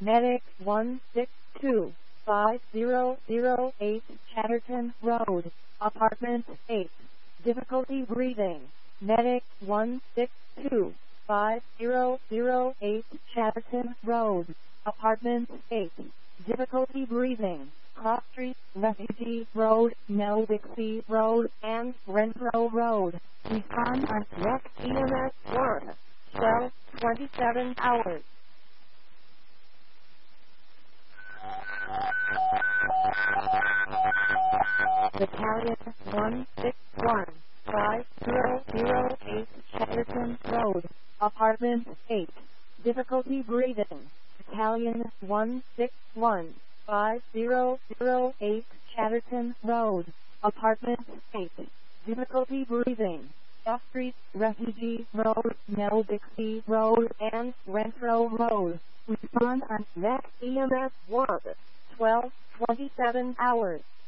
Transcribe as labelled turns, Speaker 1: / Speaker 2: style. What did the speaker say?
Speaker 1: Medic 1625008 Chatterton Road, Apartment 8. Difficulty breathing. Medic 1625008 Chatterton Road, Apartment 8. Difficulty breathing. Cross Street, Refugee Road, Mel Dixie Road, and Renfro Road. Respond on next EMS 1. 12:27 hours. Battalion 1615008 Chatterton Road, Apartment 8. Difficulty breathing. Battalion 1615008 Chatterton Road, Apartment 8. Difficulty breathing. F Street, Refugee Road, Mel Dixie Road, and Renfro Road. Respond on next EMS 1. 12:27 hours.